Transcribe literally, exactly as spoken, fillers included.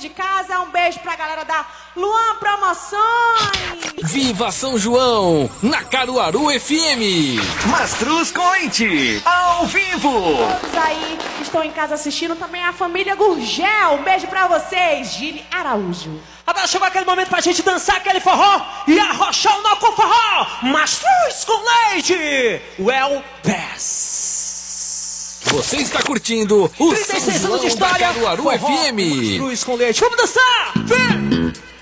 de casa. Um beijo pra galera da Luan Promoções. Viva São João, na Caruaru F M. Mastruz Coente, ao vivo. Todos aí que estão em casa assistindo, também a família Gurgel. Um beijo pra vocês, Gili Araújo. Agora chegou aquele momento pra gente dançar aquele forró e arrochar o nó com forró. Mastruz com leite, Well Pass. Você está curtindo o trinta e seis São anos de João da história, Caruaru forró, F M. Mastruz com leite, vamos dançar! Vem!